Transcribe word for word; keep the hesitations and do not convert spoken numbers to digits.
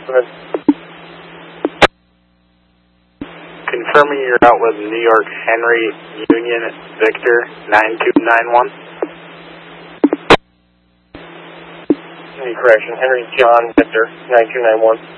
Confirming you're out with New York Henry Union Victor nine two nine one. Any correction, Henry John Victor nine two nine one.